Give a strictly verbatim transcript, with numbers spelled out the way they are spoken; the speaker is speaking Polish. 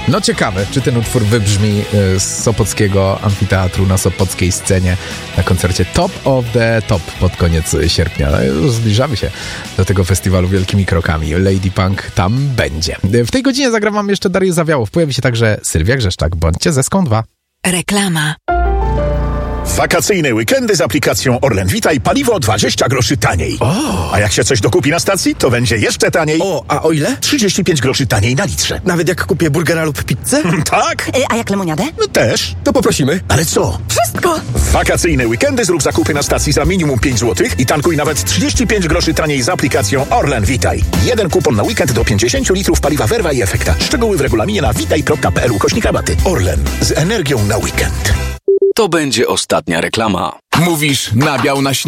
No ciekawe, czy ten utwór wybrzmi z Sopockiego Amfiteatru na sopockiej scenie na koncercie Top of the Top pod koniec sierpnia. No, już zbliżamy się do tego festiwalu wielkimi krokami. Lady Punk tam będzie. W tej godzinie zagram wam jeszcze Dariusz Zawiałow. Pojawi się także Sylwia Grzeszczak. Bądźcie ze Ską dwa. Reklama. Wakacyjne weekendy z aplikacją Orlen Witaj, paliwo dwadzieścia groszy taniej. O! A jak się coś dokupi na stacji, to będzie jeszcze taniej. O, a o ile? trzydzieści pięć groszy taniej na litrze. Nawet jak kupię burgera lub pizzę? Tak? Y, a jak lemoniadę? No też. To poprosimy. Ale co? Wszystko! W wakacyjne weekendy zrób zakupy na stacji za minimum pięć złotych i tankuj nawet trzydzieści pięć groszy taniej z aplikacją Orlen Witaj. Jeden kupon na weekend do pięćdziesiąt litrów paliwa Verva i Efekta. Szczegóły w regulaminie na witaj kropka p l ukośnik rabaty. Orlen. Z energią na weekend. To będzie ostatnia reklama. Mówisz nabiał na śnieg.